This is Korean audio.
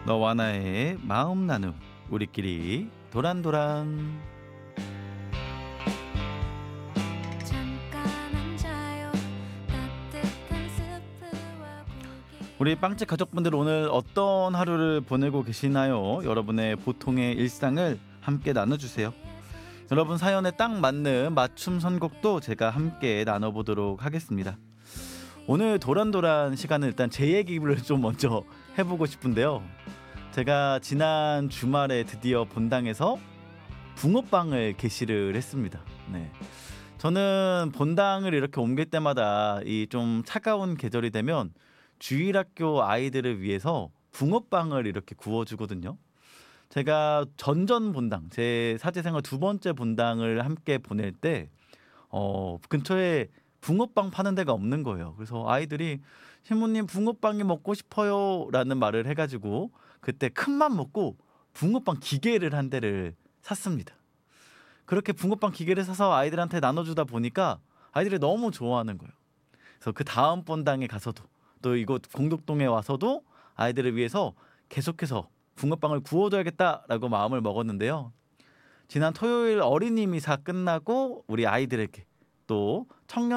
너와 나의 마음 나눔 우리끼리 도란도란. 잠깐 앉아요. 따뜻한 스프와 고기. 우리 빵집 가족분들 오늘 어떤 하루를 보내고 계시나요? 여러분의 보통의 일상을 함께 나눠주세요. 여러분 사연에 딱 맞는 맞춤 선곡도 제가 함께 나눠보도록 하겠습니다. 오늘 도란도란 시간은 일단 제 얘기를 좀 먼저 해보고 싶은데요. 제가 지난 주말에 드디어 본당에서 붕어빵을 게시를 했습니다. 네. 저는 본당을 이렇게 옮길 때마다 이 좀 차가운 계절이 되면 주일학교 아이들을 위해서 붕어빵을 이렇게 구워주거든요. 제가 전전 본당, 제 사제생활 두 번째 본당을 함께 보낼 때 근처에 붕어빵 파는 데가 없는 거예요. 그래서 아이들이 신부님 붕어빵이 먹고 싶어요 라는 말을 해가지고 그때 큰맘 먹고 붕어빵 기계를 한 대를 샀습니다. 그렇게 붕어빵 기계를 사서 아이들한테 나눠주다 보니까 아이들이 너무 좋아하는 거예요. 그래서 그 다음 본당에 가서도 또 이곳 공덕동에 와서도 아이들을 위해서 계속해서 붕어빵을 구워줘야겠다라고 마음을 먹었는데요. 지난 토요일 어린이 미사 끝나고 우리 아이들에게 또 청년